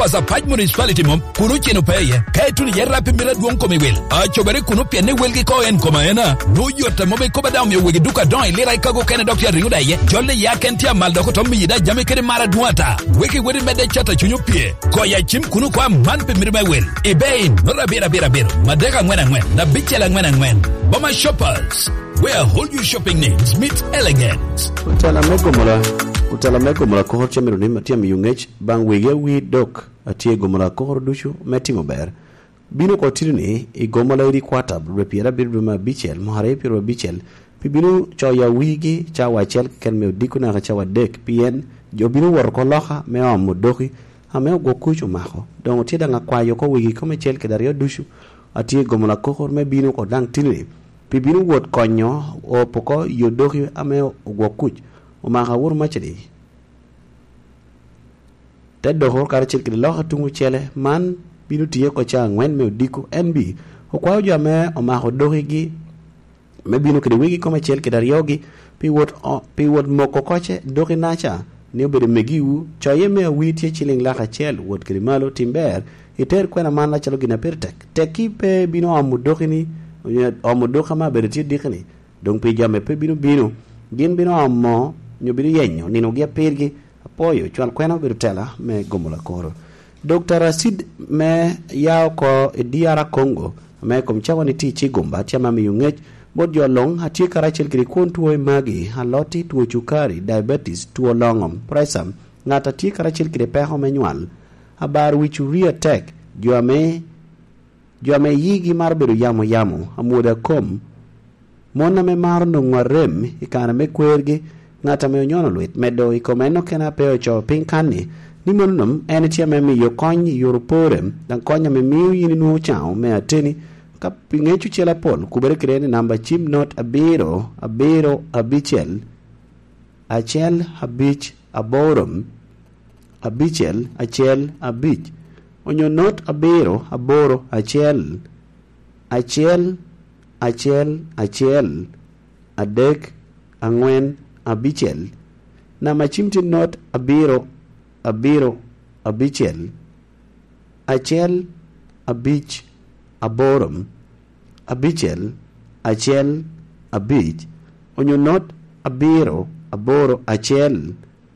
Pasapaj municipality mom kunu chino peye kai tuni yerra pimira duong kome wil achobere kunu piene wilgi ko en koma ena no yota mobe koba daum ye wigi duka don lira ikago kene doctor ringuda ye jolle ya kentia maldo ko tommi da jame kene mara duata wiki wedi mede chata chunyu pie ko ya chim kunu kwa man pimira wil ibein nora bira madega ngwena na bichela ngwena Boma Shoppers, where all your shopping needs meet elegance. Utalamego mula kohor chamiru ni matia miyungech bang wege wi dok atiego mula kohor dushu metimo ber. Bino kotiru ni igomala iri kwatab repiera biruma bichel mohare piro bichel pibinu choya wigi chawa chel ken me diku na chawa dek pien jobinu warko loha meo mudoki ameo gokuchu maho dongo tida nga kwayo ko wigi kome chel kedario dushu atiego mula kohor me binu ko dang tinri pibinu wot konyo o poko yodoki ameo gokuchu Omaha wur machedi teddo hor kar chirkili loha tungu chele man binu tiye ko cha ngwen me diku NB okwa jo me omaha dohi gi me binu kede wigi ko machel kedar yogi pi wot moko koche dohi nacha ne obede megiu choye me witie chiling laka chel wot kede malo timber iter kwena man la chalo gina pertek tekipe binu amudohi ni amudoha ma bede tie dikini dong pi jame pe binu gin binu amo nyobiri yenyo nino gia pirgi apoyo chwal kwena birutela me gomula koro Dr. Rasid me yao ko DR Congo me komchawa ni tichi gomba tiama miyungech bod jo long hati karachel kiri tuo magi haloti tuo chukari diabetes tuo longom presam ngata ti karachel kiri peho menyual habar wichuria tek jo ame yigi marberu yamo amuda kom mona me mar no ngwarem ikana me kwergi ngata me nyono luit medo ikomeno kena peo cho pinkani ni monum ene chiame mi yokonyi yoruporem dan konya me miu yini nuo chao me ateni ka pingechu chela pol kubere kirene namba chim not abiro abichel achel habich aborum abichel achel abich onyo not abiro aboro achel adek angwen abichel na machimti not abiro abichel achel abich aborum abichel achel abich onyo not abiro aboro achel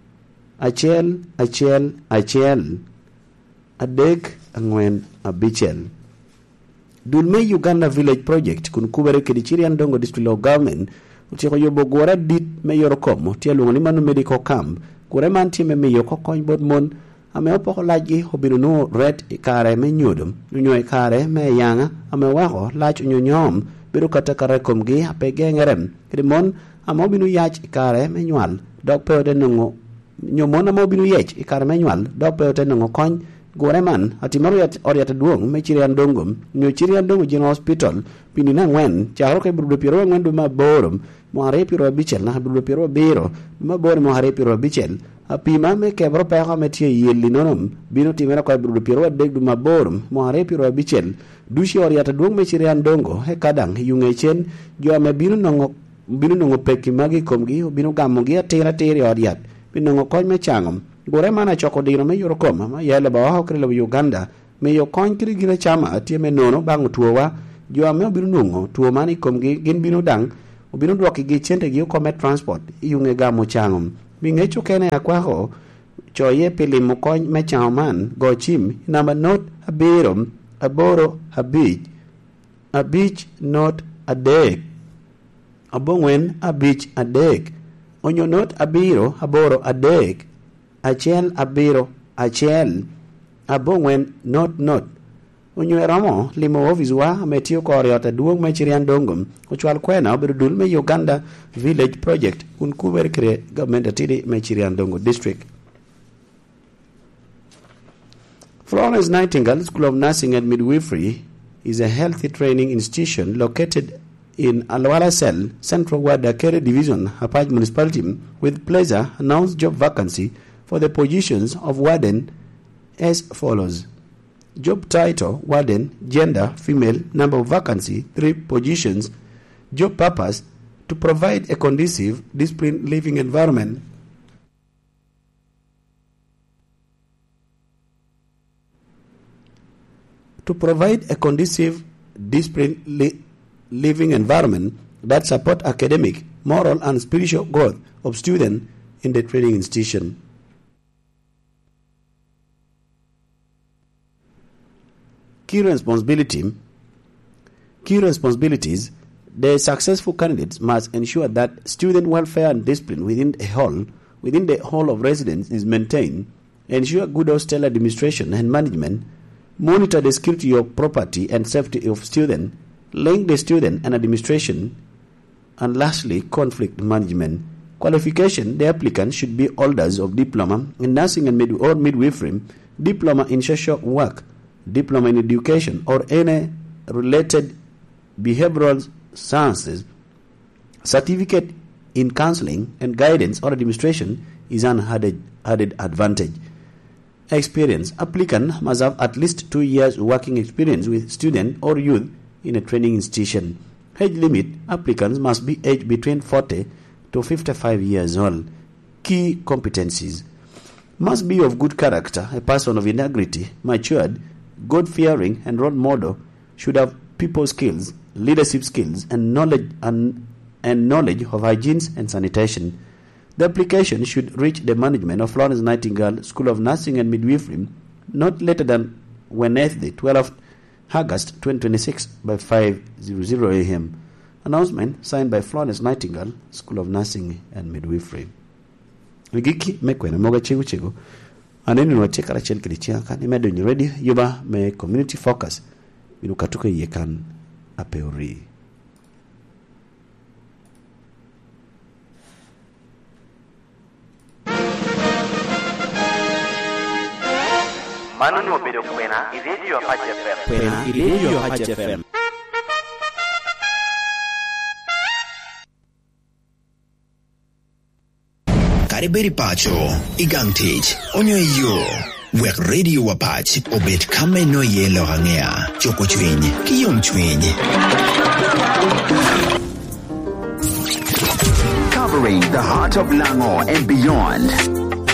adek angwen abichel Dulme Uganda Village Project kun kubere kedichiri andongo district of government utiko yobo gwara dit me yorokomo tia lungo ni manu medical camp kure man time me yoko kony bod mon ame opoko laji hobiru no red ikare me nyudum unyo ikare me yanga ame wako lach unyonyom biru katakare komgi hape gengerem kedi mon ame obinu yach ikare me nyual dok peote nungo nyomon ame obinu yach ikare me nyual dok peote nungo kony Goreman atimaru oriata duong me chiri andongum nyo chiri andongu jino hospital pinina ngwen charo ke brudo piro ngwen duma borum mo hare piro bichel na brudo piro biro duma bor mo hare piro bichel apima me kebro pa ha metie yelli nonom bino timera ko brudo piro deg duma borum mo hare piro bichel dushi oriata duong me chiri andongo he kadang yunge chen jo me bino nongo peki magi komgi bino gamogi atera teri oriat bino ngo koy me changom Gore mana choko dino me yorokoma ma yele ba ho krelo Uganda me yo kon kiri gina chama atie me nono bangu tuwa jo ame obiru nungo tuwa mani komgi gin binu dang obiru dwoki gi chente gi komet transport yunge gamo changom bingecho kene akwaho cho ye pili mo kon me chaman go chim namba not abirum aboro abich not adek abongwen abich adek onyo not abiro aboro adek Achel abiro achel abongwen not onyo ramo limo ofiswa metio koriota duong mechiri andongum ochwal kwena obiru dul me Uganda Village Project unkuber kre government atidi mechiri andongo district Florence Nightingale School of Nursing and Midwifery is a healthy training institution located in Alwala Cell, Central Wadakere Division, Hapaj Municipality, with pleasure announced job vacancy for the positions of warden as follows. Job title, warden, gender, female, number of vacancy, 3 positions. Job purpose, to provide a conducive, disciplined living environment to provide a conducive, disciplined living environment that support academic, moral, and spiritual growth of students in the training institution. Key responsibilities. The successful candidates must ensure that student welfare and discipline within the hall of residence is maintained, ensure good hostel administration and management, monitor the security of property and safety of students, link the student and administration, and lastly, conflict management. Qualification: the applicant should be holders of diploma in nursing and midwifery, diploma in social work, diploma in education, or any related behavioral sciences. Certificate in counseling and guidance or administration is an added advantage. Experience: applicant must have at least 2 years working experience with student or youth in a training institution. Age limit: applicants must be aged between 40 to 55 years old. Key competencies: must be of good character, a person of integrity, matured, God-fearing, and role model, should have people skills, leadership skills, and knowledge of hygiene and sanitation. The application should reach the management of Florence Nightingale School of Nursing and Midwifery not later than Wednesday, 12th August 2026 by 5:00 a.m. Announcement signed by Florence Nightingale School of Nursing and Midwifery. Wigiki mekwena moga chigu aneni no chekara chen kilichiaka ni medo ready yuba me community focus binukatuka yekan apeori. Manunu obedo kwena iredio Haji FM. Kwena iredio Haji FM. Kariberi pacho, igang tich, onyo iyo. Wek radio wapach, obet kame no yelo hangea. Choko chwinyi, kiyom chwinyi. Covering the heart of Lango and beyond.